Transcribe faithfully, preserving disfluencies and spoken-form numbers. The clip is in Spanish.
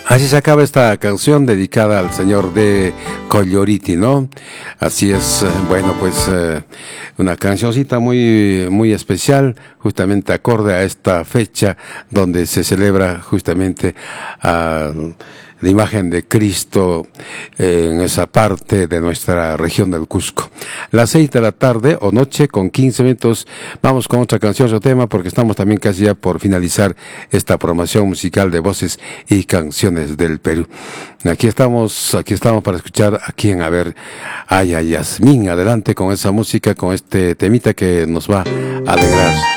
Así se acaba esta canción dedicada al señor de Colloriti, ¿no? Así es, bueno, pues eh, una cancioncita muy, muy especial, justamente acorde a esta fecha donde se celebra justamente a la imagen de Cristo eh, en esa parte de nuestra región del Cusco. Las seis de la tarde o noche con quince minutos, vamos con otra canción, otro tema, porque estamos también casi ya por finalizar esta programación musical de voces y canciones del Perú. Aquí estamos, aquí estamos para escuchar a quien, a ver, ay, a Yasmín, adelante con esa música, con este temita que nos va a alegrar.